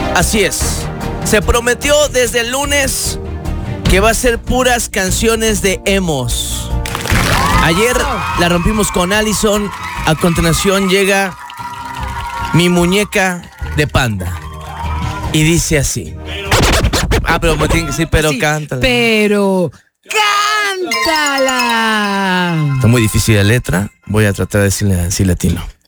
Así es. Se prometió desde el lunes que va a ser puras canciones de emos. Ayer la rompimos con Allison. A continuación llega Mi Muñeca de Panda. Y dice así. Pero me tiene que decir, pero sí, cántala. Pero cántala. Está muy difícil la letra. Voy a tratar de decirle así latino.